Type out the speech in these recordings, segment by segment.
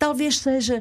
talvez seja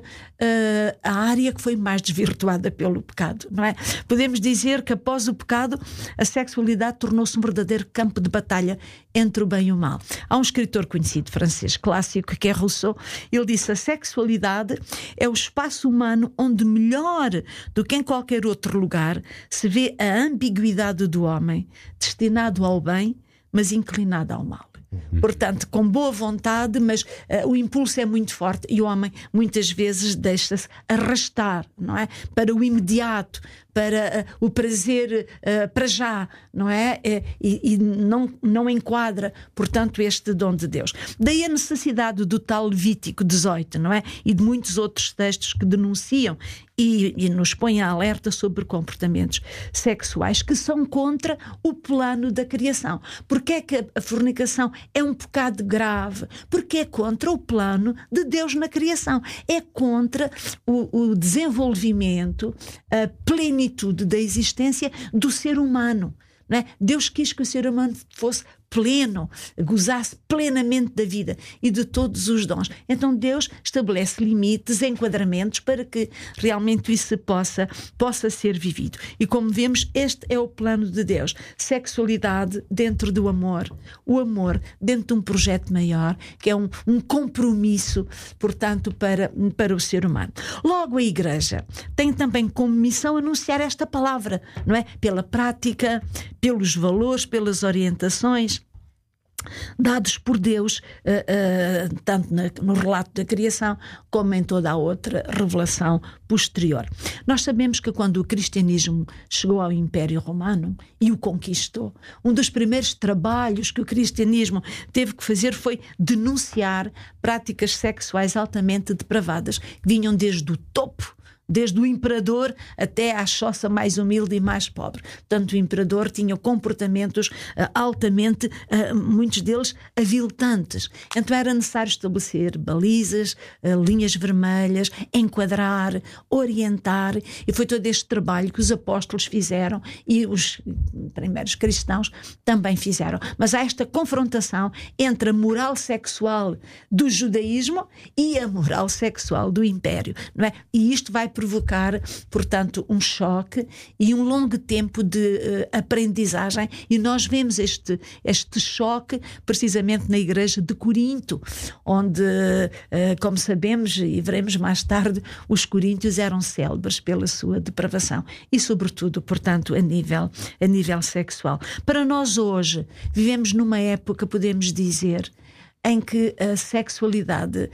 a área que foi mais desvirtuada pelo pecado, não é? Podemos dizer que após o pecado a sexualidade tornou-se um verdadeiro campo de batalha entre o bem e o mal. Há um escritor conhecido francês clássico que é Rousseau. Ele disse: a sexualidade é o espaço humano onde melhor do que em qualquer outro lugar se vê a ambiguidade do homem, destinado ao bem mas inclinado ao mal. Portanto, com boa vontade, mas o impulso é muito forte e o homem muitas vezes deixa-se arrastar, não é? Para o imediato, para o prazer para já, não é? E não enquadra, portanto, este dom de Deus. Daí a necessidade do tal Levítico 18, não é? E de muitos outros textos que denunciam e nos põem a alerta sobre comportamentos sexuais que são contra o plano da criação. Porque é que a fornicação é um pecado grave? Porque é contra o plano de Deus na criação. É contra o desenvolvimento, a plenitude da existência do ser humano. Não é? Deus quis que o ser humano fosse pleno, gozasse plenamente da vida e de todos os dons. Então Deus estabelece limites, enquadramentos para que realmente isso possa ser vivido. E como vemos, este é o plano de Deus. Sexualidade dentro do amor. O amor dentro de um projeto maior, que é um compromisso, portanto, para o ser humano. Logo, a Igreja tem também como missão anunciar esta palavra, não é? Pela prática, pelos valores, pelas orientações dados por Deus, tanto no relato da criação como em toda a outra revelação posterior. Nós sabemos que quando o cristianismo chegou ao Império Romano e o conquistou, um dos primeiros trabalhos que o cristianismo teve que fazer foi denunciar práticas sexuais altamente depravadas, que vinham desde o topo, desde o imperador até à choça mais humilde e mais pobre. Portanto, o imperador tinha comportamentos altamente, muitos deles aviltantes. Então era necessário estabelecer balizas, linhas vermelhas, enquadrar, orientar, e foi todo este trabalho que os apóstolos fizeram e os primeiros cristãos também fizeram. Mas há esta confrontação entre a moral sexual do judaísmo e a moral sexual do império, não é? E isto vai provocar, portanto, um choque e um longo tempo de aprendizagem, e nós vemos este choque precisamente na igreja de Corinto, onde, como sabemos e veremos mais tarde, os coríntios eram célebres pela sua depravação e, sobretudo, portanto, a nível sexual. Para nós hoje, vivemos numa época, podemos dizer, em que a sexualidade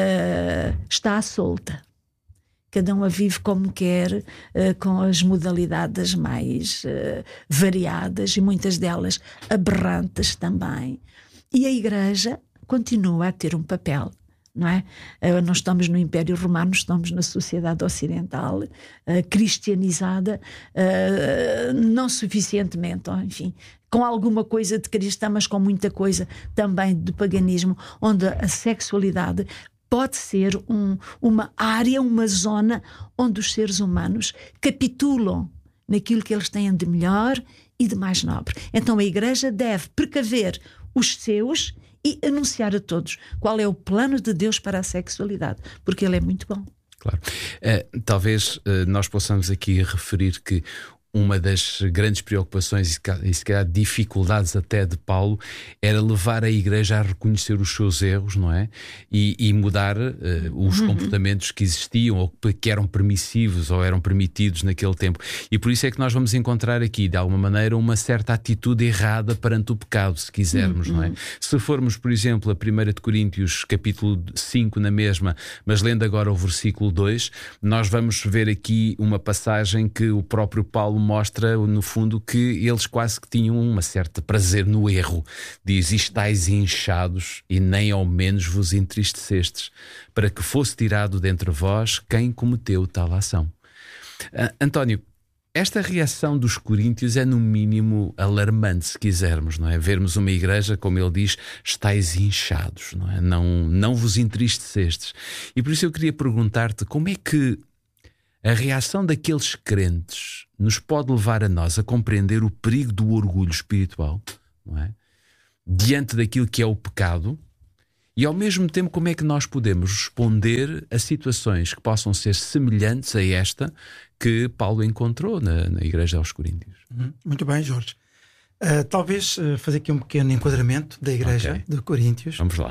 está à solta. Cada um a vive como quer, com as modalidades mais variadas e muitas delas aberrantes também. E a Igreja continua a ter um papel, não é? Nós estamos no Império Romano, estamos na sociedade ocidental, cristianizada, não suficientemente, enfim, com alguma coisa de cristã, mas com muita coisa também de paganismo, onde a sexualidade pode ser uma área, uma zona onde os seres humanos capitulam naquilo que eles têm de melhor e de mais nobre. Então a Igreja deve precaver os seus e anunciar a todos qual é o plano de Deus para a sexualidade, porque ele é muito bom. Claro. Talvez nós possamos aqui referir que uma das grandes preocupações e se calhar dificuldades até de Paulo era levar a Igreja a reconhecer os seus erros, não é? E mudar os comportamentos que existiam ou que eram permissivos ou eram permitidos naquele tempo. E por isso é que nós vamos encontrar aqui, de alguma maneira, uma certa atitude errada perante o pecado, se quisermos, não é? Se formos, por exemplo, a 1 de Coríntios, capítulo 5 na mesma, mas lendo agora o versículo 2, nós vamos ver aqui uma passagem que o próprio Paulo mostra, no fundo, que eles quase que tinham uma certa prazer no erro. Diz: estáis inchados e nem ao menos vos entristecestes, para que fosse tirado dentre vós quem cometeu tal ação. António, esta reação dos coríntios é no mínimo alarmante, se quisermos, não é? Vermos uma igreja, como ele diz, estáis inchados, não é? Não vos entristecestes. E por isso eu queria perguntar-te como é que a reação daqueles crentes nos pode levar a nós a compreender o perigo do orgulho espiritual, não é? Diante daquilo que é o pecado, E ao mesmo tempo, como é que nós podemos responder a situações que possam ser semelhantes a esta que Paulo encontrou na igreja aos Coríntios? Muito bem, Jorge. Talvez fazer aqui um pequeno enquadramento da igreja de Coríntios. Vamos lá.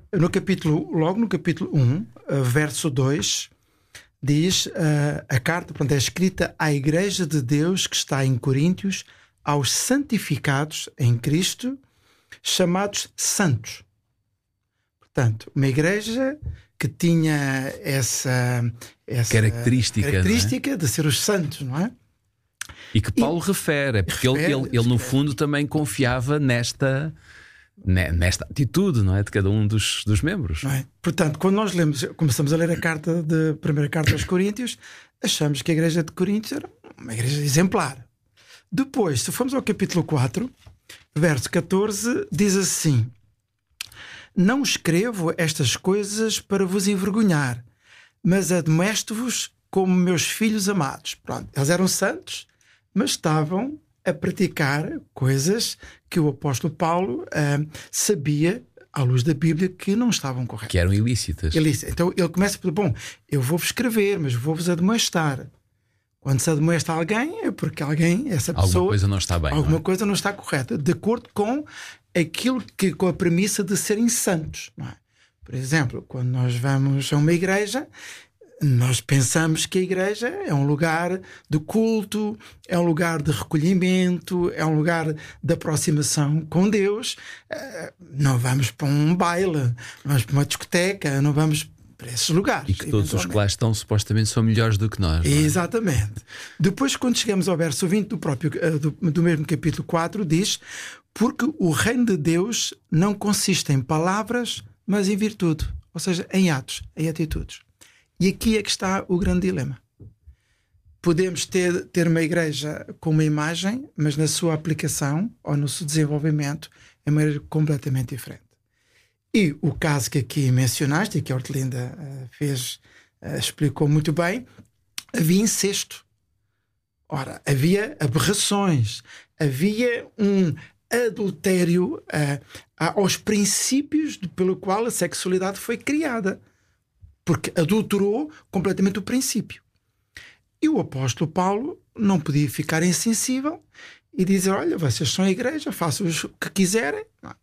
Logo no capítulo 1, verso 2, diz a carta, portanto, é escrita à igreja de Deus que está em Coríntios, aos santificados em Cristo, chamados santos. Portanto, uma igreja que tinha essa característica de ser os santos, não é? E que Paulo refere, porque ele no fundo também confiava nesta atitude, não é, de cada um dos membros. Não é? Portanto, quando nós começamos a ler a primeira carta aos Coríntios, achamos que a igreja de Coríntios era uma igreja exemplar. Depois, se formos ao capítulo 4, verso 14, diz assim: não escrevo estas coisas para vos envergonhar, mas admoesto-vos como meus filhos amados. Pronto, eles eram santos, mas estavam a praticar coisas que o apóstolo Paulo sabia, à luz da Bíblia, que não estavam corretas. Que eram ilícitas. Então ele começa por: bom, eu vou-vos escrever, mas vou-vos admoestar. Quando se admoesta alguém, é porque essa pessoa... Alguma coisa não está bem. Alguma coisa não está correta, de acordo com com a premissa de serem santos. Não é? Por exemplo, quando nós vamos a uma igreja, nós pensamos que a igreja é um lugar de culto, é um lugar de recolhimento, é um lugar de aproximação com Deus. Não vamos para um baile, não vamos para uma discoteca, não vamos para esses lugares. E que todos os que lá estão supostamente são melhores do que nós. Não é? Exatamente. Depois, quando chegamos ao verso 20 do mesmo capítulo 4, diz: porque o reino de Deus não consiste em palavras, mas em virtude. Ou seja, em atos, em atitudes. E aqui é que está o grande dilema. Podemos ter uma igreja com uma imagem, mas na sua aplicação ou no seu desenvolvimento é uma igreja completamente diferente. E o caso que aqui mencionaste, e que a Hortelinda explicou muito bem, havia incesto. Ora, havia aberrações, havia um adultério aos princípios pelo qual a sexualidade foi criada, porque adulterou completamente o princípio. E o apóstolo Paulo não podia ficar insensível e dizer: olha, vocês são a igreja, façam o que quiserem.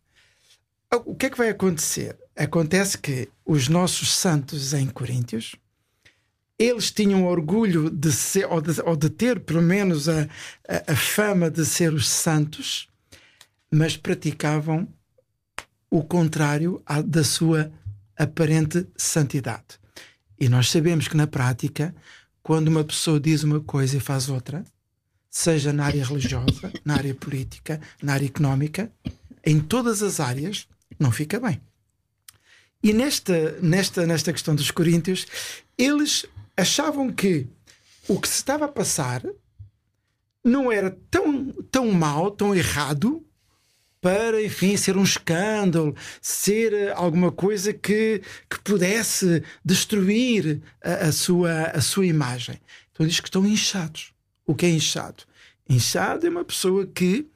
O que é que vai acontecer? Acontece que os nossos santos em Coríntios, eles tinham orgulho de ser, ou de ter pelo menos a fama de ser os santos, mas praticavam o contrário da sua aparente santidade. E nós sabemos que na prática, quando uma pessoa diz uma coisa e faz outra, seja na área religiosa, na área política, na área económica, em todas as áreas, não fica bem. E nesta questão dos coríntios, eles achavam que o que se estava a passar não era tão mau, tão errado, para, enfim, ser um escândalo, ser alguma coisa que pudesse destruir a sua imagem. Então diz que estão inchados. O que é inchado? Inchado é uma pessoa que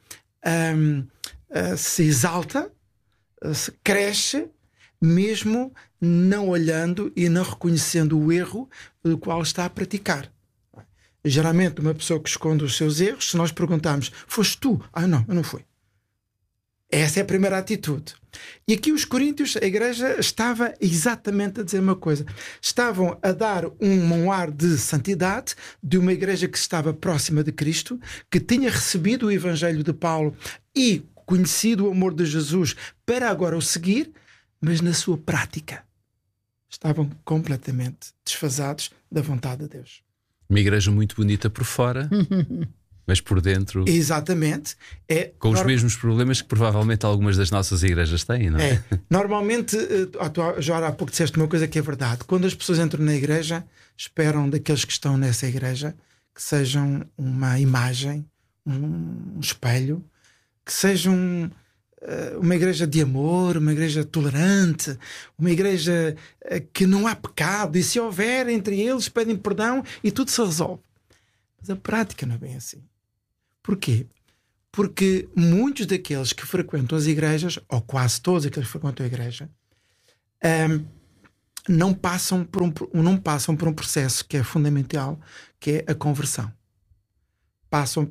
se exalta, se cresce, mesmo não olhando e não reconhecendo o erro do qual está a praticar. Geralmente uma pessoa que esconde os seus erros, se nós perguntarmos: foste tu? Não, eu não fui. Essa é a primeira atitude. E aqui os coríntios, a igreja estava exatamente a dizer uma coisa. Estavam a dar um ar de santidade, de uma igreja que estava próxima de Cristo, que tinha recebido o evangelho de Paulo e conhecido o amor de Jesus para agora o seguir, mas na sua prática estavam completamente desfasados da vontade de Deus. Uma igreja muito bonita por fora, mas por dentro... Exatamente. Com os mesmos problemas que provavelmente algumas das nossas igrejas têm, não é? Normalmente, já há pouco disseste uma coisa que é verdade. Quando as pessoas entram na igreja, esperam daqueles que estão nessa igreja que sejam uma imagem, um espelho, que sejam uma igreja de amor, uma igreja tolerante, uma igreja que não há pecado, e se houver entre eles pedem perdão e tudo se resolve. Mas a prática não é bem assim. Porquê? Porque muitos daqueles que frequentam as igrejas, ou quase todos aqueles que frequentam a igreja, não passam por um processo que é fundamental, que é a conversão. Passam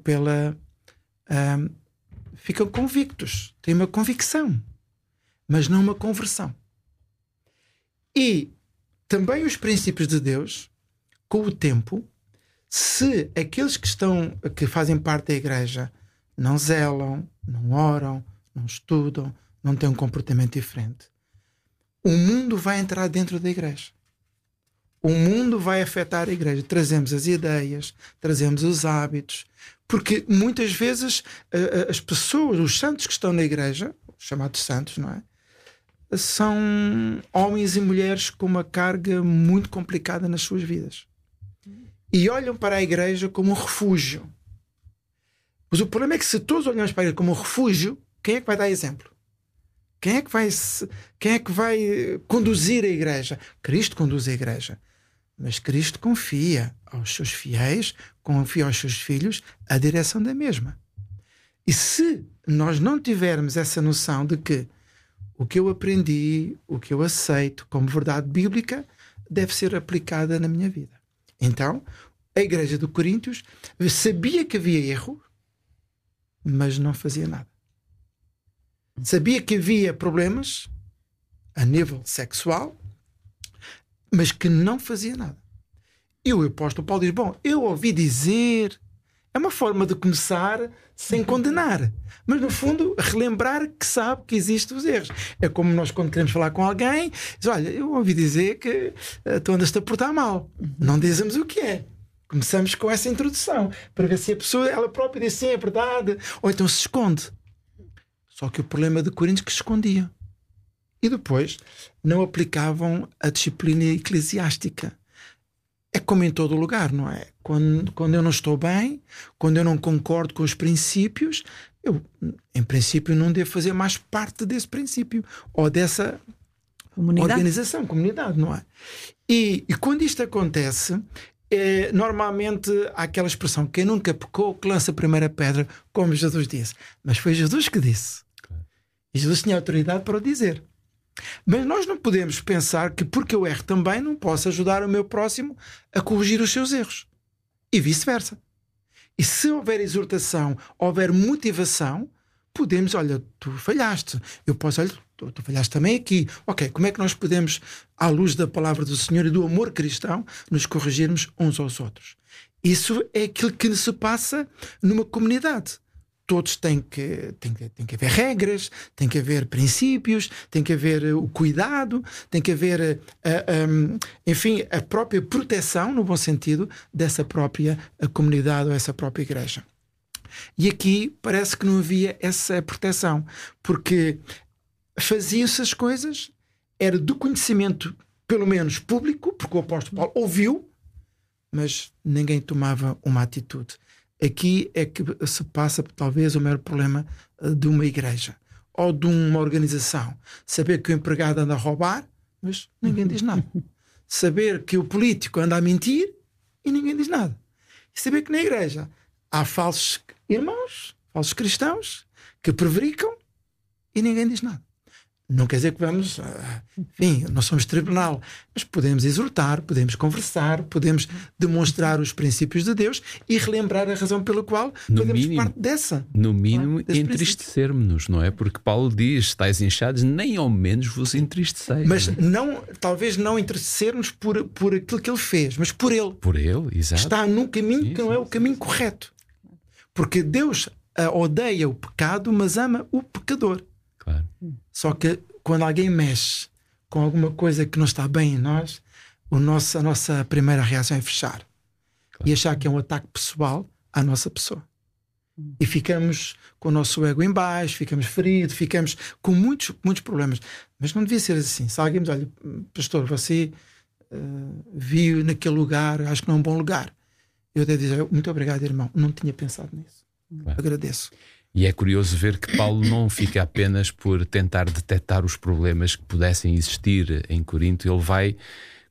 ficam convictos, têm uma convicção, mas não uma conversão. E também os princípios de Deus, com o tempo, se aqueles que fazem parte da igreja não zelam, não oram, não estudam, não têm um comportamento diferente, o mundo vai entrar dentro da igreja. O mundo vai afetar a igreja. Trazemos as ideias, trazemos os hábitos, porque muitas vezes as pessoas, os santos que estão na igreja, chamados santos, não é? São homens e mulheres com uma carga muito complicada nas suas vidas. E olham para a igreja como um refúgio. Mas o problema é que se todos olhamos para a igreja como um refúgio, quem é que vai dar exemplo? Quem é que vai conduzir a igreja? Cristo conduz a igreja. Mas Cristo confia aos seus fiéis, confia aos seus filhos a direção da mesma. E se nós não tivermos essa noção de que o que eu aprendi, o que eu aceito como verdade bíblica, deve ser aplicada na minha vida. Então, a igreja de Coríntios sabia que havia erro, mas não fazia nada. Sabia que havia problemas a nível sexual, mas que não fazia nada. E o apóstolo Paulo diz, bom, eu ouvi dizer... É uma forma de começar sem condenar, mas no fundo relembrar que sabe que existem os erros. É como nós quando queremos falar com alguém, diz, olha, eu ouvi dizer que tu andas-te a portar mal. Não dizemos o que é. Começamos com essa introdução, para ver se a pessoa, ela própria diz sim, é verdade, ou então se esconde. Só que o problema de Coríntios é que se escondiam. E depois não aplicavam a disciplina eclesiástica. É como em todo lugar, não é? Quando eu não estou bem, quando eu não concordo com os princípios, eu, em princípio, não devo fazer mais parte desse princípio ou dessa organização, comunidade, não é? E quando isto acontece, normalmente há aquela expressão, quem nunca pecou, que lança a primeira pedra, como Jesus disse. Mas foi Jesus que disse. E Jesus tinha autoridade para o dizer. Mas nós não podemos pensar que porque eu erro também não posso ajudar o meu próximo a corrigir os seus erros. E vice-versa. E se houver exortação, houver motivação, podemos, olha, tu falhaste. Eu posso, olha, tu falhaste também aqui. Ok, como é que nós podemos, à luz da palavra do Senhor e do amor cristão, nos corrigirmos uns aos outros? Isso é aquilo que se passa numa comunidade. Todos têm que haver regras, tem que haver princípios, tem que haver o cuidado, tem que haver, enfim, a própria proteção, no bom sentido, dessa própria comunidade ou essa própria igreja. E aqui parece que não havia essa proteção, porque faziam-se as coisas, era do conhecimento, pelo menos público, porque o apóstolo Paulo ouviu, mas ninguém tomava uma atitude. Aqui é que se passa talvez o maior problema de uma igreja ou de uma organização. Saber que o empregado anda a roubar, mas ninguém diz nada. Saber que o político anda a mentir e ninguém diz nada. E saber que na igreja há falsos irmãos, falsos cristãos que prevaricam e ninguém diz nada. Não quer dizer que vamos, enfim, não somos tribunal, mas podemos exortar, podemos conversar, podemos demonstrar os princípios de Deus e relembrar a razão pela qual fazemos parte dessa. No mínimo, entristecermos-nos, não é? Porque Paulo diz, estáis inchados, nem ao menos vos entristeceis. Mas não, talvez não entristecermos por aquilo que ele fez, mas por ele. Por ele, exato. Está num caminho que não é o caminho correto. Porque Deus odeia o pecado, mas ama o pecador. Claro. Só que quando alguém mexe com alguma coisa que não está bem em nós, a nossa primeira reação é fechar. Claro. E achar que é um ataque pessoal à nossa pessoa. E ficamos com o nosso ego em baixo, ficamos feridos, ficamos com muitos problemas. Mas não devia ser assim. Se alguém diz, olha, pastor, você viu naquele lugar, acho que não é um bom lugar. Eu devo dizer, muito obrigado, irmão, não tinha pensado nisso. Claro. Agradeço. E é curioso ver que Paulo não fica apenas por tentar detectar os problemas que pudessem existir em Corinto. Ele vai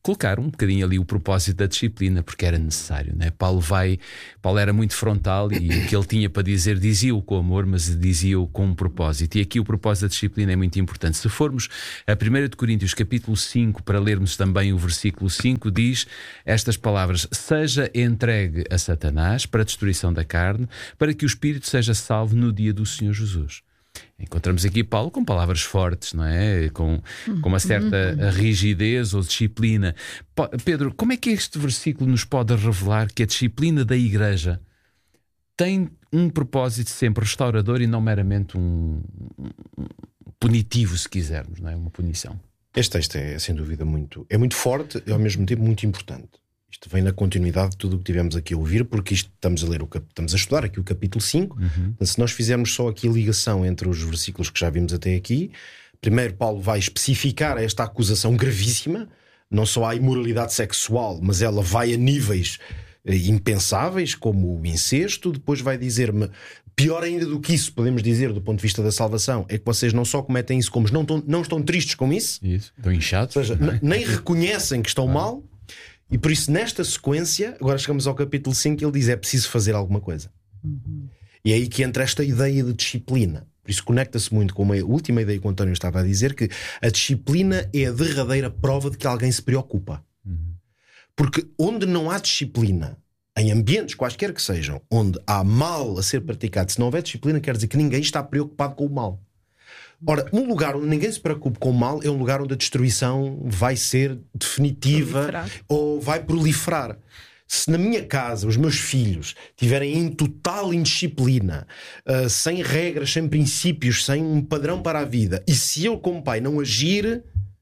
colocar um bocadinho ali o propósito da disciplina, porque era necessário, né? Paulo era muito frontal e o que ele tinha para dizer dizia-o com amor, mas dizia-o com um propósito. E aqui o propósito da disciplina é muito importante. Se formos a 1 Coríntios capítulo 5, para lermos também o versículo 5, diz estas palavras: seja entregue a Satanás para a destruição da carne, para que o espírito seja salvo no dia do Senhor Jesus. Encontramos aqui Paulo com palavras fortes, não é? Com uma certa rigidez ou disciplina. Pedro, como é que este versículo nos pode revelar que a disciplina da Igreja tem um propósito sempre restaurador e não meramente um punitivo, se quisermos, não é? Uma punição? Este texto é, sem dúvida, muito forte e ao mesmo tempo muito importante. Isto vem na continuidade de tudo o que tivemos aqui a ouvir, porque isto estamos a estudar aqui o capítulo 5. Se nós fizermos só aqui a ligação entre os versículos que já vimos até aqui, primeiro Paulo vai especificar esta acusação gravíssima. Não só há imoralidade sexual, mas ela vai a níveis impensáveis, como o incesto. Depois vai dizer-me, pior ainda do que isso, podemos dizer, do ponto de vista da salvação, é que vocês não só cometem isso, como não estão tristes com isso. Estão inchados. Ou seja, nem reconhecem que estão mal. E por isso, nesta sequência, agora chegamos ao capítulo 5, ele diz: é preciso fazer alguma coisa. E é aí que entra esta ideia de disciplina. Por isso conecta-se muito com a última ideia que o António estava a dizer, que a disciplina é a derradeira prova de que alguém se preocupa. Porque onde não há disciplina, em ambientes quaisquer que sejam, onde há mal a ser praticado, se não houver disciplina, quer dizer que ninguém está preocupado com o mal. Ora, um lugar onde ninguém se preocupa com o mal é um lugar onde a destruição vai ser definitiva ou vai proliferar. Se na minha casa os meus filhos estiverem em total indisciplina, sem regras, sem princípios, sem um padrão para a vida, e se eu como pai não agir,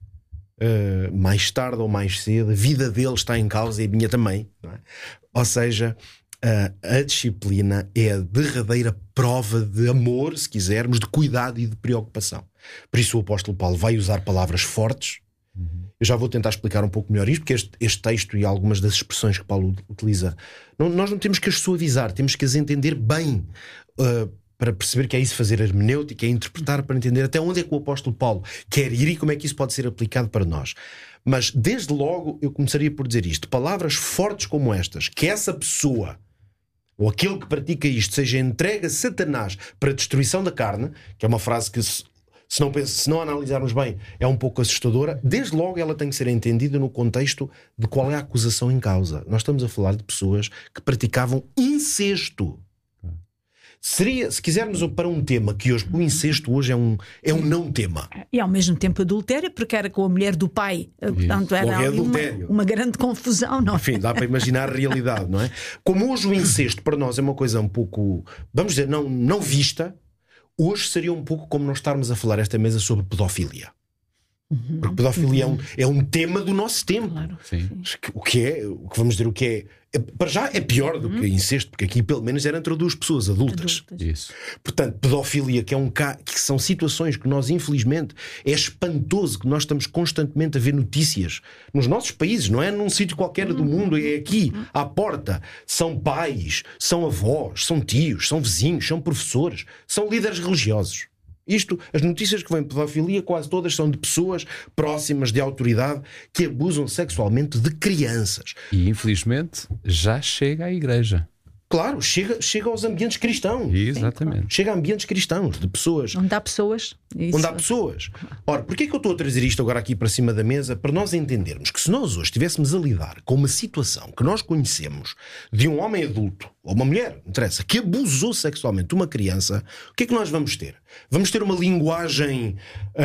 mais tarde ou mais cedo a vida deles está em causa e a minha também, não é? Ou seja, a disciplina é a derradeira prova de amor, se quisermos, de cuidado e de preocupação. Por isso o apóstolo Paulo vai usar palavras fortes. Eu já vou tentar explicar um pouco melhor isto, porque este texto e algumas das expressões que Paulo utiliza, nós não temos que as suavizar, temos que as entender bem, para perceber que é isso, fazer hermenêutica, é interpretar, para entender até onde é que o apóstolo Paulo quer ir e como é que isso pode ser aplicado para nós. Mas desde logo eu começaria por dizer isto: palavras fortes como estas, que essa pessoa ou aquele que pratica isto seja entregue a Satanás para a destruição da carne, que é uma frase que, se não analisarmos bem, é um pouco assustadora. Desde logo ela tem que ser entendida no contexto de qual é a acusação em causa. Nós estamos a falar de pessoas que praticavam incesto. Se quisermos para um tema que hoje, o incesto hoje é um não tema. E ao mesmo tempo adultério, porque era com a mulher do pai. Portanto, era ali uma grande confusão, não é? Enfim, dá para imaginar a realidade, não é? Como hoje o incesto para nós é uma coisa um pouco, vamos dizer, não vista, hoje seria um pouco como nós estarmos a falar esta mesa sobre pedofilia. Porque pedofilia é um tema do nosso tempo. Claro. Sim. O que vamos dizer, o que é para já é pior do que incesto, porque aqui pelo menos era entre duas pessoas adultas. Isso. Portanto, pedofilia, que são situações que nós, infelizmente, é espantoso que nós estamos constantemente a ver notícias nos nossos países, não é num sítio qualquer do mundo, é aqui, à porta. São pais, são avós, são tios, são vizinhos, são professores, são líderes religiosos. As notícias que vêm de pedofilia quase todas são de pessoas próximas de autoridade que abusam sexualmente de crianças. E infelizmente já chega à igreja. Claro, chega aos ambientes cristãos. Exatamente. Claro. Chega a ambientes cristãos, de pessoas. Onde há pessoas. Isso. Onde há pessoas. Ora, porquê é que eu estou a trazer isto agora aqui para cima da mesa? Para nós entendermos que se nós hoje estivéssemos a lidar com uma situação que nós conhecemos de um homem adulto, ou uma mulher, não interessa, que abusou sexualmente de uma criança, o que é que nós vamos ter? Vamos ter uma linguagem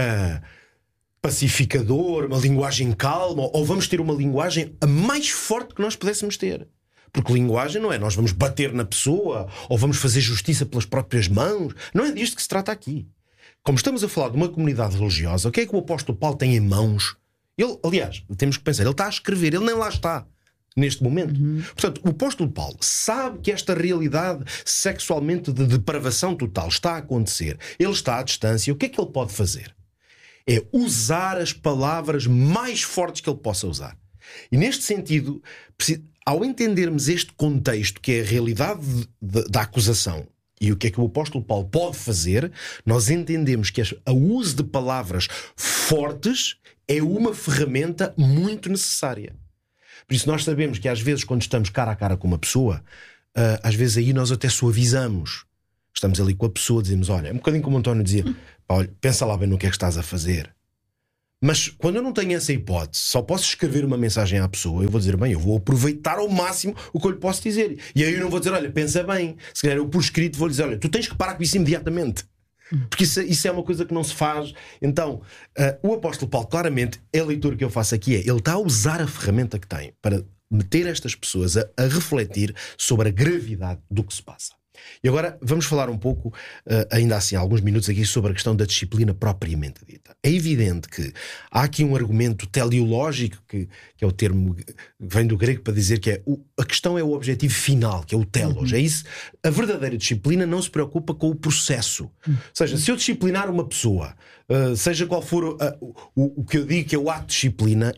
pacificadora, uma linguagem calma, ou vamos ter uma linguagem a mais forte que nós pudéssemos ter? Porque linguagem não é nós vamos bater na pessoa ou vamos fazer justiça pelas próprias mãos. Não é disto que se trata aqui. Como estamos a falar de uma comunidade religiosa, o que é que o apóstolo Paulo tem em mãos? Ele, aliás, temos que pensar, ele está a escrever, ele nem lá está neste momento. Portanto, o apóstolo Paulo sabe que esta realidade sexualmente de depravação total está a acontecer. Ele está à distância. O que é que ele pode fazer? É usar as palavras mais fortes que ele possa usar. E neste sentido, ao entendermos este contexto, que é a realidade da acusação, e o que é que o apóstolo Paulo pode fazer, nós entendemos que o uso de palavras fortes é uma ferramenta muito necessária. Por isso nós sabemos que às vezes quando estamos cara a cara com uma pessoa, às vezes aí nós até suavizamos. Estamos ali com a pessoa, dizemos, olha, é um bocadinho como o António dizia, olha, pensa lá bem no que é que estás a fazer. Mas quando eu não tenho essa hipótese, só posso escrever uma mensagem à pessoa, eu vou dizer, bem, eu vou aproveitar ao máximo o que eu lhe posso dizer. E aí eu não vou dizer, olha, pensa bem. Se calhar eu por escrito vou dizer, olha, tu tens que parar com isso imediatamente. Porque isso é uma coisa que não se faz. Então, o apóstolo Paulo, claramente, a leitura que eu faço aqui ele está a usar a ferramenta que tem para meter estas pessoas a refletir sobre a gravidade do que se passa. E agora vamos falar um pouco, ainda assim, há alguns minutos aqui, sobre a questão da disciplina propriamente dita. É evidente que há aqui um argumento teleológico, que é o termo que vem do grego para dizer que a questão é o objetivo final, que é o telos. É isso. A verdadeira disciplina não se preocupa com o processo. Ou seja, se eu disciplinar uma pessoa, seja qual for o que eu digo que é o ato de disciplina,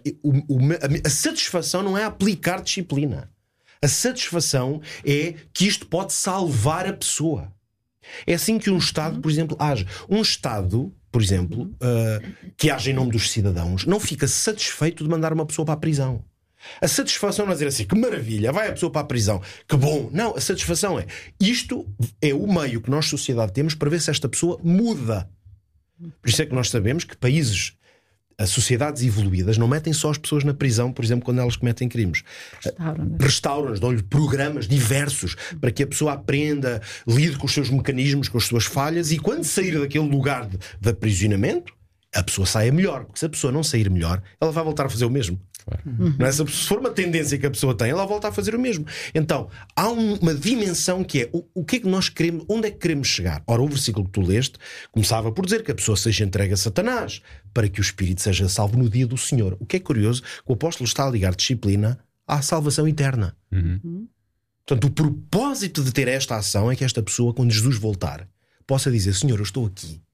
a satisfação não é aplicar disciplina. A satisfação é que isto pode salvar a pessoa. É assim que um Estado, por exemplo, age. Um Estado, por exemplo, que age em nome dos cidadãos, não fica satisfeito de mandar uma pessoa para a prisão. A satisfação não é dizer assim, que maravilha, vai a pessoa para a prisão, que bom. Não, a satisfação é, isto é o meio que nós, sociedade, temos para ver se esta pessoa muda. Por isso é que nós sabemos que países, as sociedades evoluídas não metem só as pessoas na prisão, por exemplo, quando elas cometem crimes. Restauram-nas, dão-lhe programas diversos para que a pessoa aprenda, lide com os seus mecanismos, com as suas falhas, e quando sair daquele lugar de aprisionamento, a pessoa saia melhor. Porque se a pessoa não sair melhor, ela vai voltar a fazer o mesmo. Claro. Não é? Se for uma tendência que a pessoa tem, ela volta a fazer o mesmo. Então, há uma dimensão que é o que é que nós queremos, onde é que queremos chegar? Ora, o versículo que tu leste começava por dizer que a pessoa seja entregue a Satanás para que o espírito seja salvo no dia do Senhor. O que é curioso, que o apóstolo está a ligar disciplina à salvação eterna. Portanto, o propósito de ter esta ação é que esta pessoa, quando Jesus voltar, possa dizer, Senhor, eu estou aqui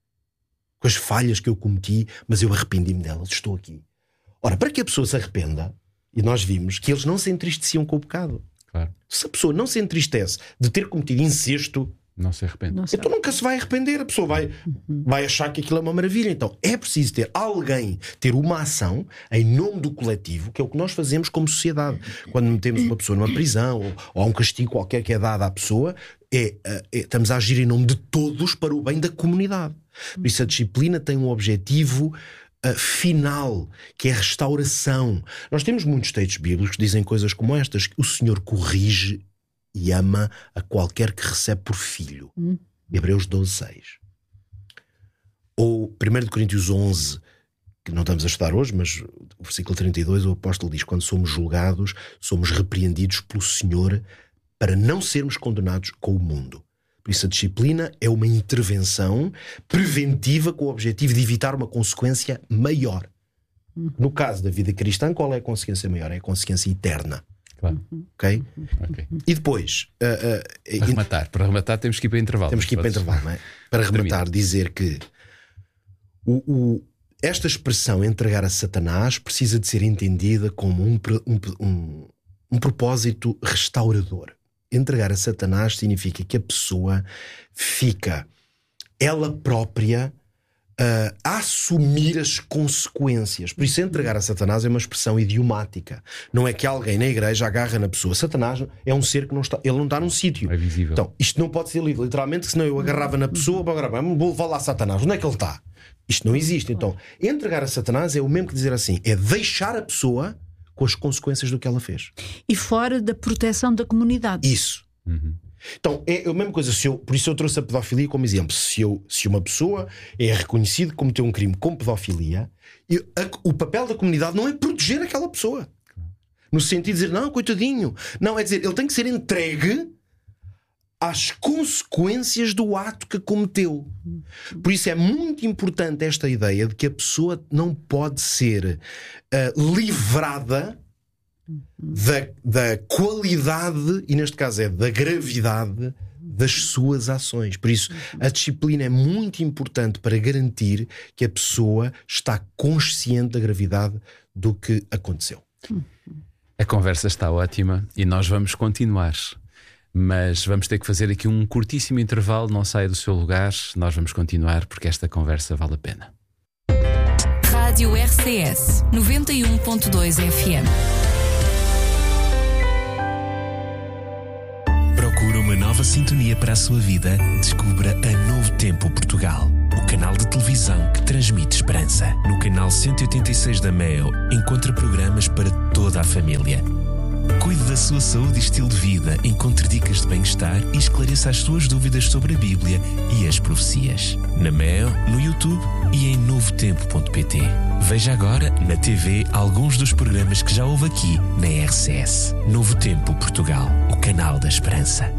com as falhas que eu cometi, mas eu arrependi-me delas, estou aqui. Ora, para que a pessoa se arrependa, e nós vimos que eles não se entristeciam com o pecado. Claro. Se a pessoa não se entristece de ter cometido incesto, não se arrepende. Então nunca se vai arrepender. A pessoa vai achar que aquilo é uma maravilha. Então é preciso ter alguém, ter uma ação em nome do coletivo, que é o que nós fazemos como sociedade. Quando metemos uma pessoa numa prisão ou há um castigo qualquer que é dado à pessoa, estamos a agir em nome de todos para o bem da comunidade. Por isso a disciplina tem um objetivo final, que é a restauração. Nós temos muitos textos bíblicos que dizem coisas como estas, que o Senhor corrige e ama a qualquer que recebe por filho. Hebreus 12:6. Ou 1 Coríntios 11, que não estamos a estudar hoje, mas o versículo 32, o apóstolo diz, quando somos julgados, somos repreendidos pelo Senhor para não sermos condenados com o mundo. Por isso a disciplina é uma intervenção preventiva com o objetivo de evitar uma consequência maior. No caso da vida cristã, qual é a consequência maior? É a consequência eterna. Claro. Okay? E depois para rematar temos que ir para intervalo. Temos que ir para intervalo, não é? Para rematar, dizer que esta expressão entregar a Satanás precisa de ser entendida como um propósito restaurador. Entregar a Satanás significa que a pessoa fica ela própria a assumir as consequências. Por isso entregar a Satanás é uma expressão idiomática. Não é que alguém na igreja agarra na pessoa. Satanás é um ser que não está, ele não está num sítio. É visível. Então isto não pode ser lido literalmente, senão eu agarrava na pessoa, vou levar lá Satanás. Onde é que ele está? Isto não existe. Então entregar a Satanás é o mesmo que dizer assim, é deixar a pessoa com as consequências do que ela fez. E fora da proteção da comunidade. Isso. Então é a mesma coisa. Por isso eu trouxe a pedofilia como exemplo. Se uma pessoa é reconhecida como ter um crime com pedofilia, o papel da comunidade não é proteger aquela pessoa. No sentido de dizer, não, coitadinho. Não, é dizer, ele tem que ser entregue às consequências do ato que cometeu. Por isso é muito importante esta ideia de que a pessoa não pode ser livrada da qualidade, e neste caso é da gravidade das suas ações. Por isso a disciplina é muito importante para garantir que a pessoa está consciente da gravidade do que aconteceu. A conversa está ótima e nós vamos continuar, mas vamos ter que fazer aqui um curtíssimo intervalo. Não saia do seu lugar, nós vamos continuar porque esta conversa vale a pena. Rádio RCS 91.2 FM. Procura uma nova sintonia para a sua vida? Descubra a Novo Tempo Portugal, o canal de televisão que transmite esperança. No canal 186 da MEO, encontra programas para toda a família. Cuide da sua saúde e estilo de vida, encontre dicas de bem-estar e esclareça as suas dúvidas sobre a Bíblia e as profecias. Na MEO, no YouTube e em novotempo.pt. Veja agora na TV alguns dos programas que já houve aqui na RCS. Novo Tempo Portugal, o canal da esperança.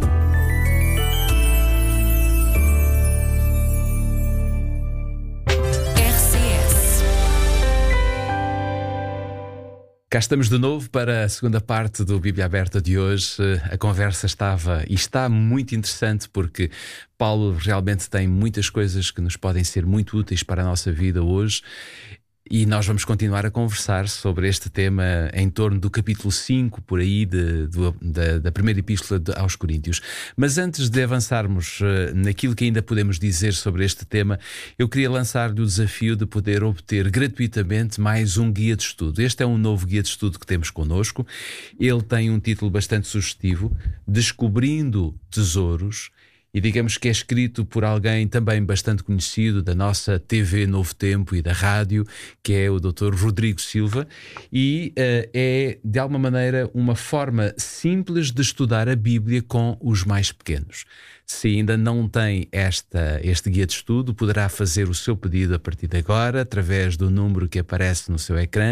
Cá estamos de novo para a segunda parte do Bíblia Aberta de hoje. A conversa estava e está muito interessante porque Paulo realmente tem muitas coisas que nos podem ser muito úteis para a nossa vida hoje. E nós vamos continuar a conversar sobre este tema em torno do capítulo 5, por aí, da primeira epístola aos Coríntios. Mas antes de avançarmos naquilo que ainda podemos dizer sobre este tema, eu queria lançar-lhe o desafio de poder obter gratuitamente mais um guia de estudo. Este é um novo guia de estudo que temos connosco. Ele tem um título bastante sugestivo, Descobrindo Tesouros. E digamos que é escrito por alguém também bastante conhecido da nossa TV Novo Tempo e da rádio, que é o Dr. Rodrigo Silva, e é, de alguma maneira, uma forma simples de estudar a Bíblia com os mais pequenos. Se ainda não tem este guia de estudo, poderá fazer o seu pedido a partir de agora, através do número que aparece no seu ecrã,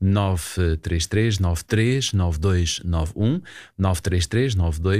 933 93 9291, 933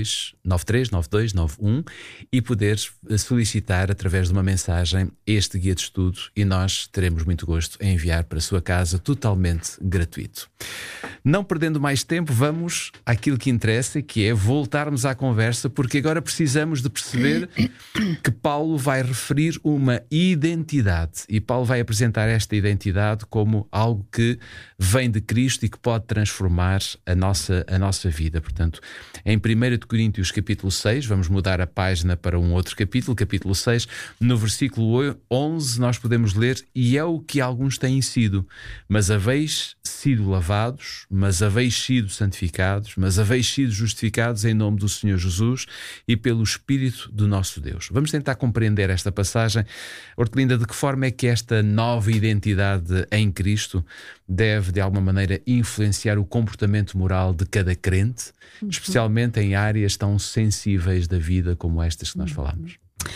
93 9291, e poder solicitar através de uma mensagem este guia de estudo, e nós teremos muito gosto em enviar para a sua casa totalmente gratuito. Não perdendo mais tempo, vamos àquilo que interessa, que é voltarmos à conversa, porque agora precisamos de perceber que Paulo vai referir uma identidade, e Paulo vai apresentar esta identidade como algo que vem de Cristo e que pode transformar a nossa vida. Portanto, em 1 Coríntios capítulo 6, vamos mudar a página para um outro capítulo 6, no versículo 11 nós podemos ler: e é o que alguns têm sido, mas haveis sido lavados, mas haveis sido santificados, mas haveis sido justificados em nome do Senhor Jesus e pelo Espírito do nosso Deus. Vamos tentar compreender esta passagem. Hortelinda, de que forma é que esta nova identidade em Cristo deve, de alguma maneira, influenciar o comportamento moral de cada crente, especialmente em áreas tão sensíveis da vida como estas que nós falamos?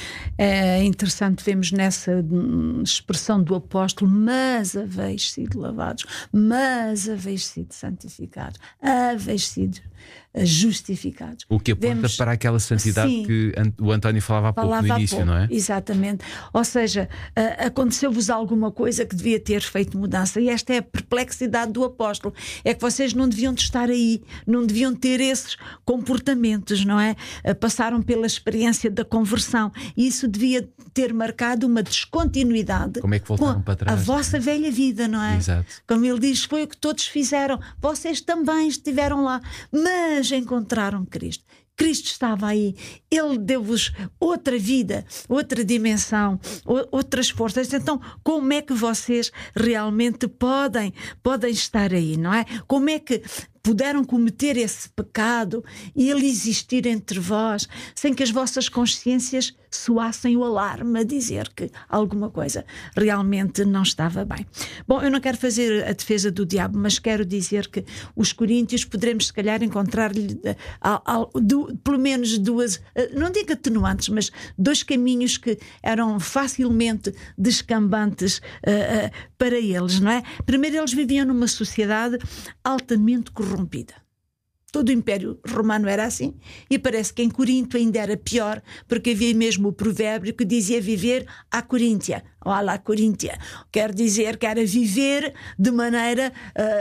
É interessante, vemos nessa expressão do apóstolo: mas haveis sido lavados, mas haveis sido santificados, haveis sido justificados. O que aponta para aquela santidade, sim, que o António falava há pouco no início, não é? Exatamente. Ou seja, aconteceu-vos alguma coisa que devia ter feito mudança, e esta é a perplexidade do apóstolo: é que vocês não deviam estar aí, não deviam ter esses comportamentos, não é? Passaram pela experiência da conversão, e isso devia ter marcado uma descontinuidade. Como é que voltaram para trás? A vossa velha vida, não é? Exato. Como ele diz, foi o que todos fizeram, vocês também estiveram lá, mas encontraram Cristo. Cristo estava aí, Ele deu-vos outra vida, outra dimensão, outras forças. Então, como é que vocês realmente podem estar aí, não é? Como é que puderam cometer esse pecado e ele existir entre vós sem que as vossas consciências soassem o alarme a dizer que alguma coisa realmente não estava bem? Bom, eu não quero fazer a defesa do diabo, mas quero dizer que os coríntios poderemos se calhar encontrar-lhe pelo menos duas, não digo atenuantes, mas dois caminhos que eram facilmente descambantes para eles, não é? Primeiro, eles viviam numa sociedade altamente corrompida. Todo o Império Romano era assim, e parece que em Corinto ainda era pior, porque havia mesmo o provérbio que dizia viver à Coríntia, ou à la Coríntia. Quer dizer que era viver de maneira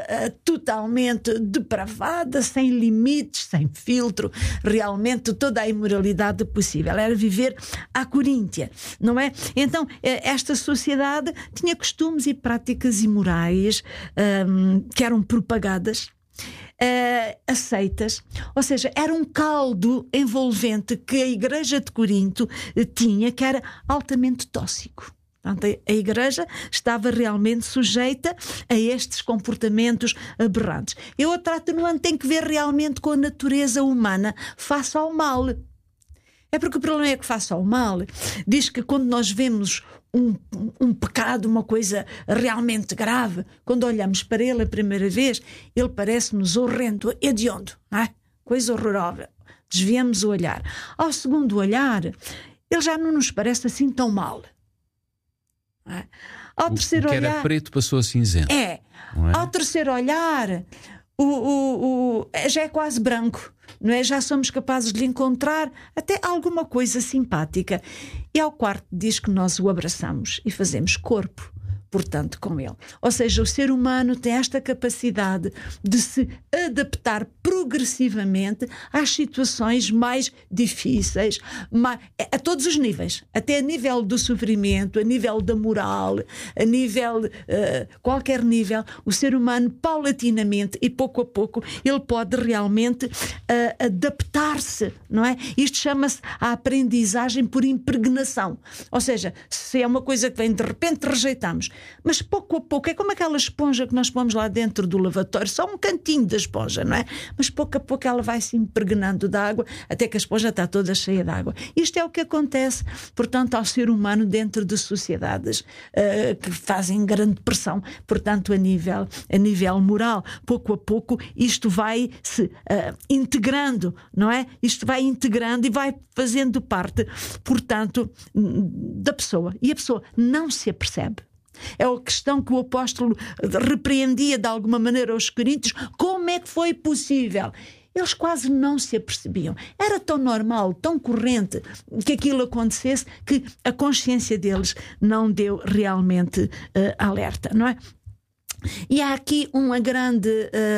totalmente depravada, sem limites, sem filtro, realmente toda a imoralidade possível. Era viver à Coríntia, não é? Então, esta sociedade tinha costumes e práticas imorais que eram propagadas, aceitas, ou seja, era um caldo envolvente que a igreja de Corinto tinha, que era altamente tóxico. Portanto, a Igreja estava realmente sujeita a estes comportamentos aberrantes. E outra atenuante tem que ver realmente com a natureza humana face ao mal. É porque o problema é que face ao mal, diz que quando nós vemos um pecado, uma coisa realmente grave, quando olhamos para ele a primeira vez, ele parece-nos horrendo, hediondo, não é? Coisa horrorosa. Desviamos o olhar. Ao segundo olhar, ele já não nos parece assim tão mal. Não é? Ao terceiro o que olhar, era preto passou a cinzento. Não é? Ao terceiro olhar, já é quase branco, não é? Já somos capazes de lhe encontrar até alguma coisa simpática. E ao quarto diz que nós o abraçamos e fazemos corpo, portanto, com ele. Ou seja, o ser humano tem esta capacidade de se adaptar progressivamente às situações mais difíceis, a todos os níveis, até a nível do sofrimento, a nível da moral, a nível, qualquer nível, o ser humano paulatinamente e pouco a pouco ele pode realmente adaptar-se, não é? Isto chama-se a aprendizagem por impregnação. Ou seja, se é uma coisa que vem de repente, rejeitamos. Mas pouco a pouco, é como aquela esponja que nós pomos lá dentro do lavatório, só um cantinho da esponja, não é? Mas pouco a pouco ela vai se impregnando de água até que a esponja está toda cheia de água. Isto é o que acontece, portanto, ao ser humano dentro de sociedades que fazem grande pressão, portanto, a nível moral. Pouco a pouco isto vai se integrando, não é? Isto vai integrando e vai fazendo parte, portanto, da pessoa. E a pessoa não se apercebe. É a questão que o apóstolo repreendia de alguma maneira aos coríntios. Como é que foi possível? Eles quase não se apercebiam. Era tão normal, tão corrente que aquilo acontecesse que a consciência deles não deu realmente alerta, não é? E há aqui uma grande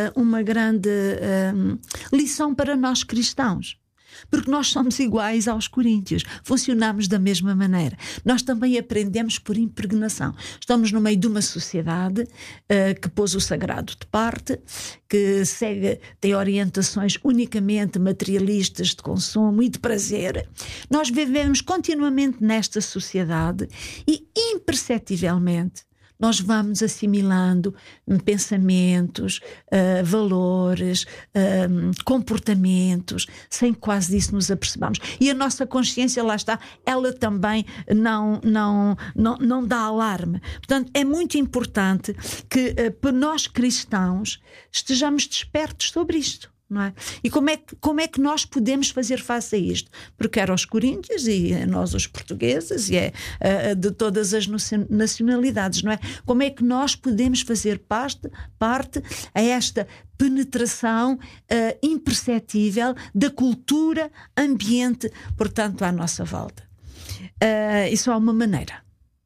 lição para nós cristãos. Porque nós somos iguais aos coríntios, funcionamos da mesma maneira. Nós também aprendemos por impregnação. Estamos no meio de uma sociedade que pôs o sagrado de parte, que tem orientações unicamente materialistas de consumo e de prazer. Nós vivemos continuamente nesta sociedade e imperceptivelmente nós vamos assimilando pensamentos, valores, comportamentos, sem quase disso nos apercebamos. E a nossa consciência, lá está, ela também não dá alarme. Portanto, é muito importante que nós cristãos estejamos despertos sobre isto. Não é? E como é que nós podemos fazer face a isto? Porque era os coríntios e nós os portugueses e de todas as nacionalidades, não é? Como é que nós podemos fazer parte a esta penetração imperceptível da cultura ambiente, portanto, à nossa volta? Isso há uma maneira.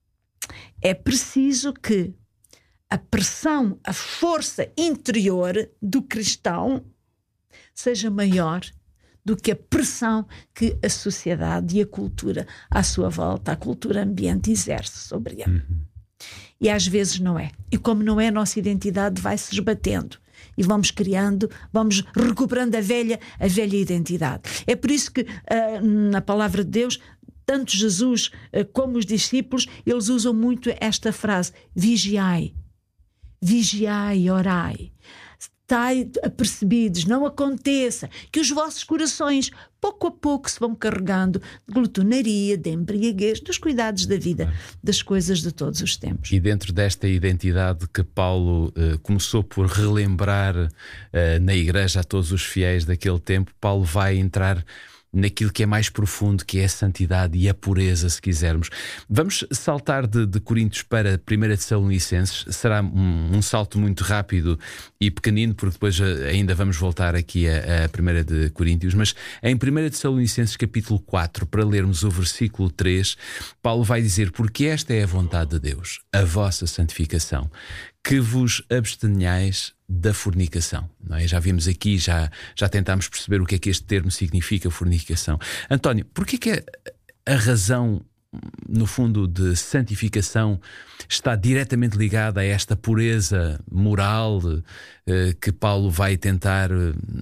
É preciso que a pressão, a força interior do cristão seja maior do que a pressão que a sociedade e a cultura à sua volta, a cultura ambiente, exerce sobre ele. E às vezes não é. E como não é, a nossa identidade vai-se esbatendo. E vamos criando, vamos recuperando a velha identidade. É por isso que na palavra de Deus, tanto Jesus como os discípulos, eles usam muito esta frase: vigiai, vigiai e orai. Estai apercebidos, não aconteça que os vossos corações pouco a pouco se vão carregando de glutonaria, de embriaguez, dos cuidados da vida, das coisas de todos os tempos. E dentro desta identidade que Paulo começou por relembrar na igreja a todos os fiéis daquele tempo, Paulo vai entrar naquilo que é mais profundo, que é a santidade e a pureza, se quisermos. Vamos saltar de Coríntios para 1 Tessalonicenses. Será um salto muito rápido e pequenino, porque depois ainda vamos voltar aqui a 1 de Coríntios. Mas em 1 Tessalonicenses capítulo 4, para lermos o versículo 3, Paulo vai dizer: porque esta é a vontade de Deus, a vossa santificação, que vos abstenhais da fornicação. Não é? Já vimos aqui, já tentámos perceber o que é que este termo significa, fornicação. António, porquê que a razão, no fundo, de santificação está diretamente ligada a esta pureza moral que Paulo vai tentar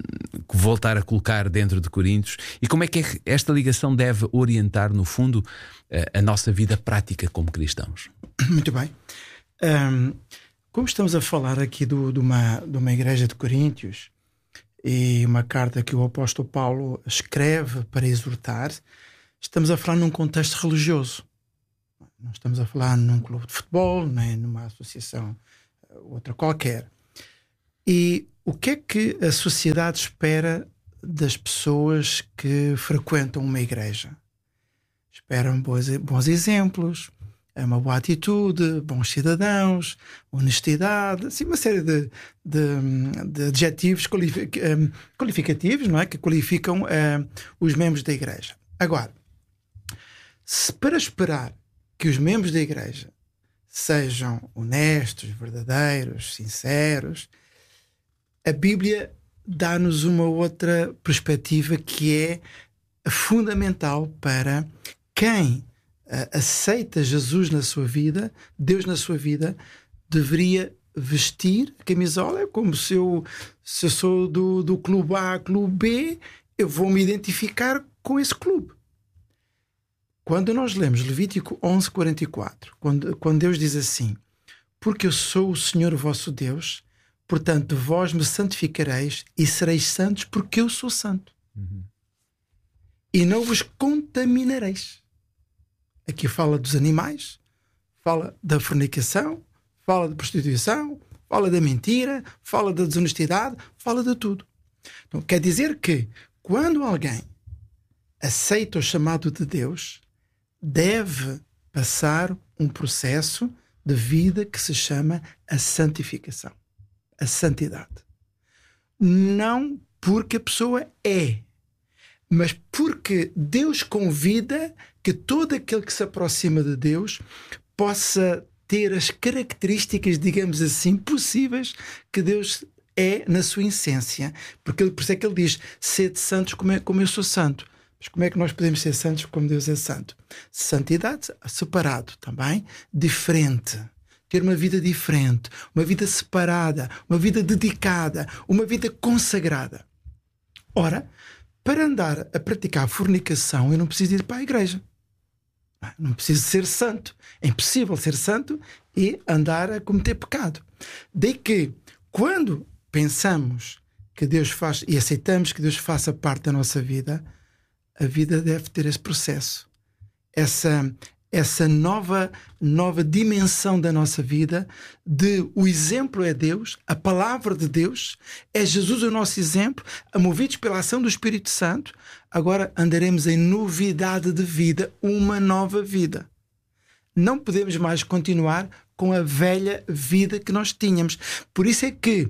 voltar a colocar dentro de Coríntios, e como é que esta ligação deve orientar, no fundo, a nossa vida prática como cristãos? Muito bem. Como estamos a falar aqui de uma igreja de Coríntios e uma carta que o apóstolo Paulo escreve para exortar, estamos a falar num contexto religioso. Não estamos a falar num clube de futebol, nem numa associação outra qualquer. E o que é que a sociedade espera das pessoas que frequentam uma igreja? Esperam bons exemplos, uma boa atitude, bons cidadãos, honestidade, assim, uma série de adjetivos qualificativos, não é? Que qualificam os membros da igreja. Agora, para esperar que os membros da igreja sejam honestos, verdadeiros, sinceros, a Bíblia dá-nos uma outra perspectiva que é fundamental para quem aceita Jesus na sua vida, Deus na sua vida, deveria vestir a camisola como se eu sou do clube A, clube B, eu vou me identificar com esse clube. Quando nós lemos Levítico 11:44, quando Deus diz assim: porque eu sou o Senhor vosso Deus, portanto vós me santificareis e sereis santos porque eu sou santo. E não vos contaminareis. Aqui fala dos animais, fala da fornicação, fala da prostituição, fala da mentira, fala da desonestidade, fala de tudo. Então, quer dizer que quando alguém aceita o chamado de Deus, deve passar um processo de vida que se chama a santificação, a santidade. Não porque a pessoa é, mas porque Deus convida que todo aquele que se aproxima de Deus possa ter as características, digamos assim, possíveis que Deus é na sua essência. Por isso é que ele diz: sede santos como eu sou santo. Mas como é que nós podemos ser santos como Deus é santo? Santidade, separado também, diferente. Ter uma vida diferente, uma vida separada, uma vida dedicada, uma vida consagrada. Ora, para andar a praticar fornicação, eu não preciso ir para a igreja. Não preciso ser santo. É impossível ser santo e andar a cometer pecado. Daí que, quando pensamos que Deus faz e aceitamos que Deus faça parte da nossa vida, a vida deve ter esse processo. Essa nova dimensão da nossa vida, de o exemplo é Deus, a palavra de Deus, é Jesus o nosso exemplo, movidos pela ação do Espírito Santo, agora andaremos em novidade de vida, uma nova vida. Não podemos mais continuar com a velha vida que nós tínhamos. Por isso é que,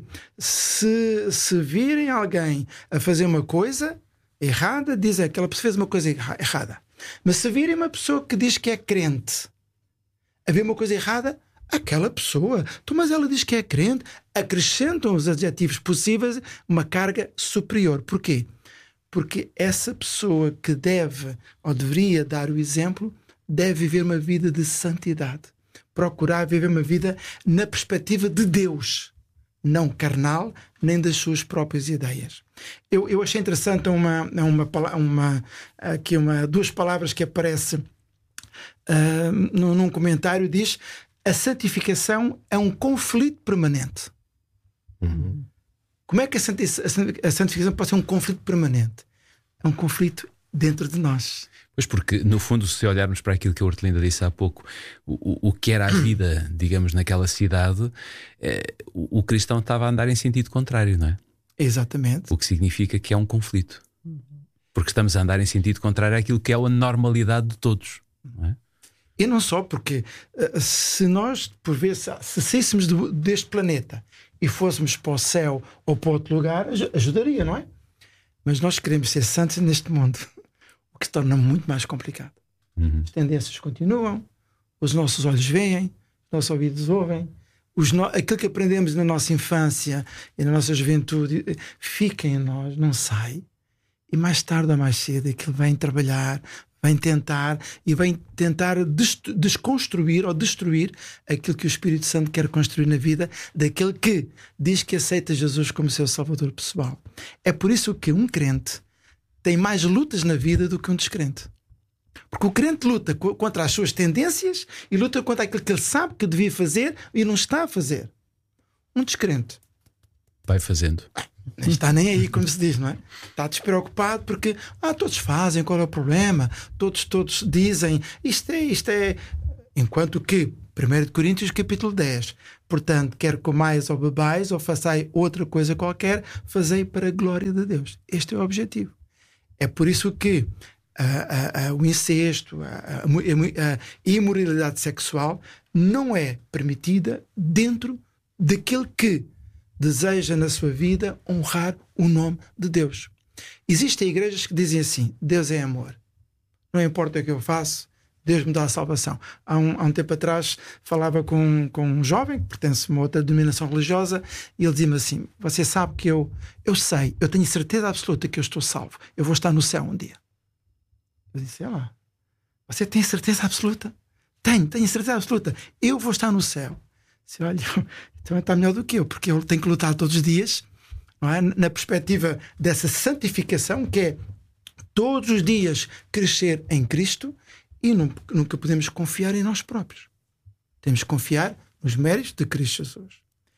se virem alguém a fazer uma coisa errada, dizem que aquela pessoa fez uma coisa errada. Mas se virem uma pessoa que diz que é crente a ver uma coisa errada, aquela pessoa, mas ela diz que é crente, acrescentam os adjetivos possíveis, uma carga superior. Porquê? Porque essa pessoa que deve ou deveria dar o exemplo deve viver uma vida de santidade, procurar viver uma vida na perspectiva de Deus, não carnal, nem das suas próprias ideias. Eu achei interessante duas palavras que aparecem num comentário. Diz: a santificação é um conflito permanente. Como é que a santificação pode ser um conflito permanente? É um conflito dentro de nós. Pois, porque no fundo, se olharmos para aquilo que a Hortelinda disse há pouco, o que era a vida, digamos, naquela cidade, o cristão estava a andar em sentido contrário, não é? Exatamente. O que significa que é um conflito. Porque estamos a andar em sentido contrário àquilo que é a normalidade de todos, não é? E não só, porque se nós, por vezes, se saíssemos deste planeta e fôssemos para o céu ou para outro lugar, ajudaria, não é? Mas nós queremos ser santos neste mundo, o que se torna muito mais complicado. As tendências continuam, os nossos olhos veem, os nossos ouvidos ouvem, aquilo que aprendemos na nossa infância e na nossa juventude fica em nós, não sai. E mais tarde ou mais cedo aquilo vem trabalhar, Vem tentar desconstruir ou destruir aquilo que o Espírito Santo quer construir na vida daquele que diz que aceita Jesus como seu Salvador pessoal. É por isso que um crente tem mais lutas na vida do que um descrente. Porque o crente luta contra as suas tendências e luta contra aquilo que ele sabe que devia fazer e não está a fazer. Um descrente vai fazendo. Nem está nem aí, como se diz, não é? Está despreocupado porque todos fazem, qual é o problema? Todos dizem isto é. Enquanto que 1 Coríntios capítulo 10, portanto, quer comais ou bebais ou façai outra coisa qualquer, fazei para a glória de Deus. Este é o objetivo. É por isso que o incesto, a imoralidade sexual não é permitida dentro daquele que deseja na sua vida honrar o nome de Deus. Existem igrejas que dizem assim: Deus é amor, não importa o que eu faço, Deus me dá a salvação. Há um tempo atrás falava com um jovem que pertence a uma outra denominação religiosa e ele dizia-me assim: você sabe que eu tenho certeza absoluta que eu estou salvo, eu vou estar no céu um dia. Eu disse: você tem certeza absoluta? Tenho certeza absoluta, eu vou estar no céu. Disse: olha, então está melhor do que eu, porque eu tenho que lutar todos os dias, não é? Na perspectiva dessa santificação, que é todos os dias crescer em Cristo, e nunca podemos confiar em nós próprios. Temos que confiar nos méritos de Cristo Jesus.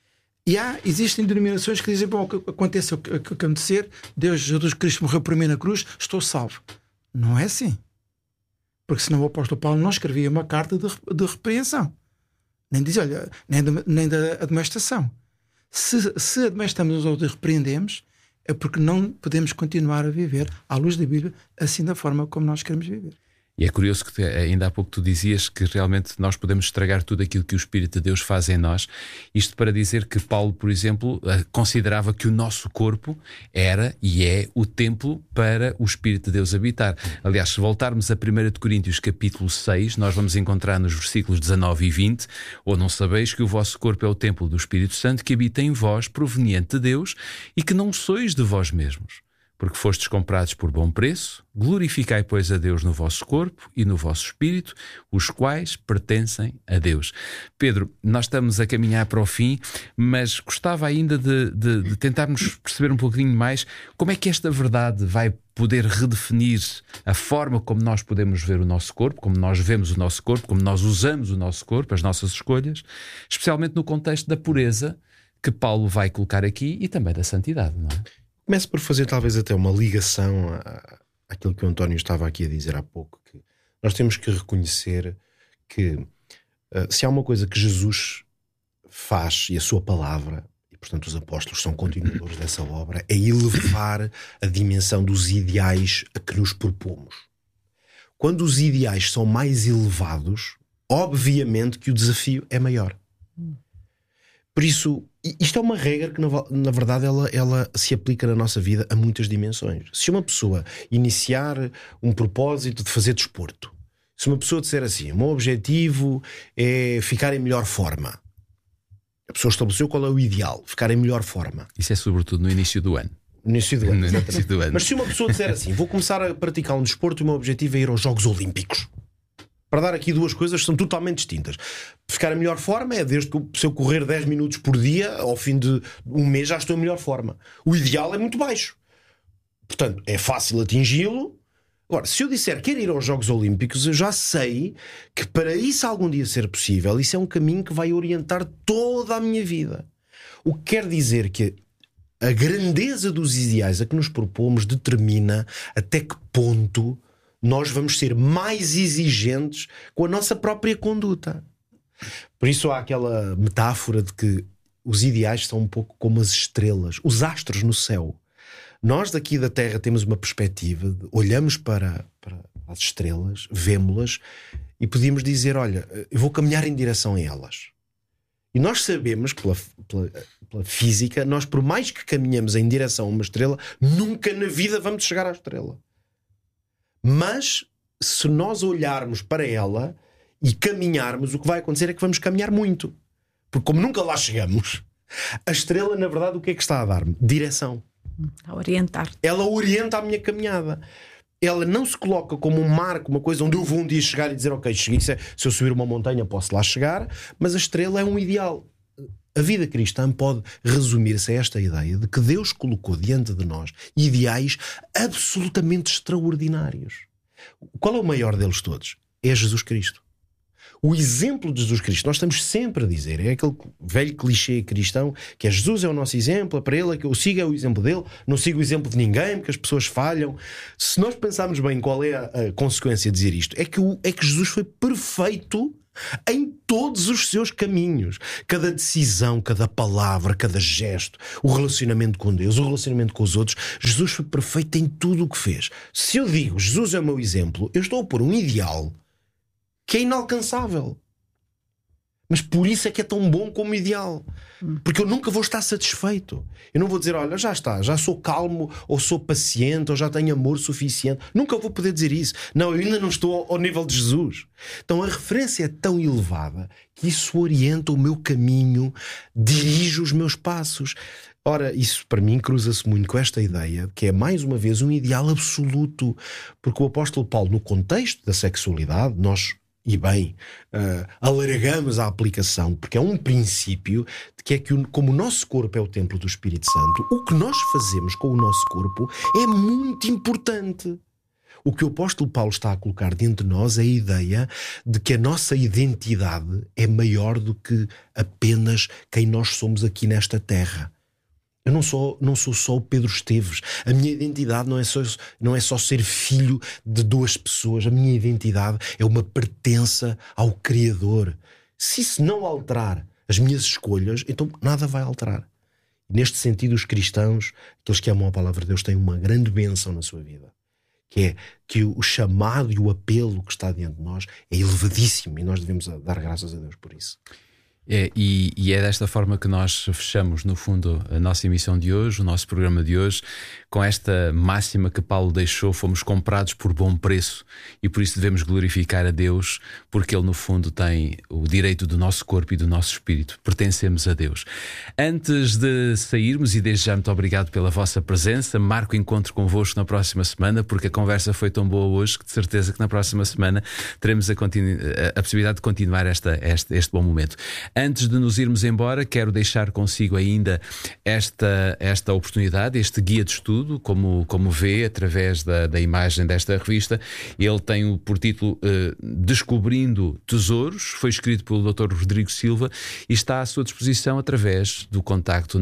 E existem denominações que dizem: bom, o que aconteça o que acontecer, Deus, Jesus Cristo morreu por mim na cruz, estou salvo. Não é assim. Porque senão o apóstolo Paulo não escrevia uma carta de repreensão. Nem diz, olha, nem da admoestação. Se admoestamos ou repreendemos, é porque não podemos continuar a viver, à luz da Bíblia, assim da forma como nós queremos viver. E é curioso que ainda há pouco tu dizias que realmente nós podemos estragar tudo aquilo que o Espírito de Deus faz em nós. Isto para dizer que Paulo, por exemplo, considerava que o nosso corpo era e é o templo para o Espírito de Deus habitar. Aliás, se voltarmos a 1 Coríntios capítulo 6, nós vamos encontrar nos versículos 19 e 20: ou não sabeis que o vosso corpo é o templo do Espírito Santo que habita em vós, proveniente de Deus, e que não sois de vós mesmos, porque fostes comprados por bom preço. Glorificai, pois, a Deus no vosso corpo e no vosso espírito, os quais pertencem a Deus. Pedro, nós estamos a caminhar para o fim, mas gostava ainda de tentarmos perceber um pouquinho mais como é que esta verdade vai poder redefinir a forma como nós podemos ver o nosso corpo, como nós vemos o nosso corpo, como nós usamos o nosso corpo, as nossas escolhas, especialmente no contexto da pureza que Paulo vai colocar aqui e também da santidade, não é? Começo por fazer talvez até uma ligação àquilo que o António estava aqui a dizer há pouco, que nós temos que reconhecer que se há uma coisa que Jesus faz, e a sua palavra, e portanto os apóstolos são continuadores dessa obra, é elevar a dimensão dos ideais a que nos propomos. Quando os ideais são mais elevados, obviamente que o desafio é maior. Por isso, isto é uma regra que na verdade ela se aplica na nossa vida a muitas dimensões. Se uma pessoa iniciar um propósito de fazer desporto, se uma pessoa disser assim: o meu objetivo é ficar em melhor forma, a pessoa estabeleceu qual é o ideal, ficar em melhor forma. Isso é sobretudo no início do ano. No início do ano. Mas se uma pessoa disser assim: vou começar a praticar um desporto e o meu objetivo é ir aos Jogos Olímpicos, para dar aqui duas coisas que são totalmente distintas. Ficar em melhor forma é desde que se eu correr 10 minutos por dia, ao fim de um mês já estou em melhor forma. O ideal é muito baixo, portanto é fácil atingi-lo. Agora, se eu disser quero ir aos Jogos Olímpicos, eu já sei que para isso algum dia ser possível, isso é um caminho que vai orientar toda a minha vida. O que quer dizer que a grandeza dos ideais a que nos propomos determina até que ponto nós vamos ser mais exigentes com a nossa própria conduta. Por isso há aquela metáfora de que os ideais são um pouco como as estrelas, os astros no céu. Nós daqui da Terra temos uma perspectiva, olhamos para as estrelas, vemo-las e podíamos dizer: olha, eu vou caminhar em direção a elas. E nós sabemos que pela física, nós por mais que caminhamos em direção a uma estrela, nunca na vida vamos chegar à estrela. Mas se nós olharmos para ela e caminharmos, o que vai acontecer é que vamos caminhar muito. Porque como nunca lá chegamos, a estrela, na verdade, o que é que está a dar-me? Direção. A orientar. Ela orienta a minha caminhada. ela não se coloca como um marco, uma coisa onde eu vou um dia chegar e dizer, ok, cheguei, se eu subir uma montanha posso lá chegar, mas a estrela é um ideal. A vida cristã pode resumir-se a esta ideia de que Deus colocou diante de nós ideais absolutamente extraordinários. Qual é o maior deles todos? É Jesus Cristo. O exemplo de Jesus Cristo, nós estamos sempre a dizer, é aquele velho clichê cristão, que é Jesus é o nosso exemplo, é para ele que eu sigo é o exemplo dele, não sigo o exemplo de ninguém, porque as pessoas falham. Se nós pensarmos bem qual é a consequência de dizer isto, é que Jesus foi perfeito em todos os seus caminhos. Cada decisão, cada palavra, cada gesto, o relacionamento com Deus, o relacionamento com os outros, Jesus foi perfeito em tudo o que fez. Se eu digo Jesus é o meu exemplo, eu estou a pôr um ideal que é inalcançável. Mas por isso é que é tão bom como ideal. Porque eu nunca vou estar satisfeito. Eu não vou dizer, olha, já está, já sou calmo, ou sou paciente, ou já tenho amor suficiente. Nunca vou poder dizer isso. Não, eu ainda não estou ao nível de Jesus. Então a referência é tão elevada que isso orienta o meu caminho, dirige os meus passos. Ora, isso para mim cruza-se muito com esta ideia, que é mais uma vez um ideal absoluto. Porque o apóstolo Paulo, no contexto da sexualidade, nós... E bem, alargamos a aplicação, porque é um princípio de que é que, como o nosso corpo é o templo do Espírito Santo, o que nós fazemos com o nosso corpo é muito importante. O que o apóstolo Paulo está a colocar dentro de nós é a ideia de que a nossa identidade é maior do que apenas quem nós somos aqui nesta terra. Eu não sou só o Pedro Esteves. A minha identidade não é só ser filho de duas pessoas. A minha identidade é uma pertença ao Criador. Se isso não alterar as minhas escolhas, então nada vai alterar. Neste sentido, os cristãos, aqueles que amam a palavra de Deus, têm uma grande bênção na sua vida. Que é que o chamado e o apelo que está diante de nós é elevadíssimo e nós devemos dar graças a Deus por isso. E é desta forma que nós fechamos, no fundo, a nossa emissão de hoje, o nosso programa de hoje, com esta máxima que Paulo deixou: fomos comprados por bom preço e por isso devemos glorificar a Deus, porque Ele, no fundo, tem o direito do nosso corpo e do nosso espírito. Pertencemos a Deus. Antes de sairmos, e desde já muito obrigado pela vossa presença, marco encontro convosco na próxima semana, porque a conversa foi tão boa hoje que de certeza que na próxima semana teremos a possibilidade de continuar este bom momento. Antes de nos irmos embora, quero deixar consigo ainda esta oportunidade, este guia de estudo, como vê através da imagem desta revista. Ele tem por título Descobrindo Tesouros, foi escrito pelo Dr. Rodrigo Silva e está à sua disposição através do contacto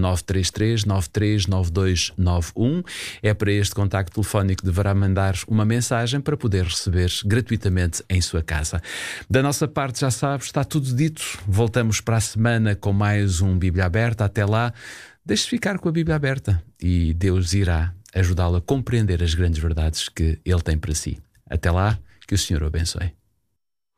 933-939291. É para este contacto telefónico que deverá mandar uma mensagem para poder receber gratuitamente em sua casa. Da nossa parte, já sabes, está tudo dito. Voltamos para a semana com mais um Bíblia Aberta. Até lá, deixe-se ficar com a Bíblia aberta e Deus irá ajudá-lo a compreender as grandes verdades que Ele tem para si. Até lá, que o Senhor o abençoe.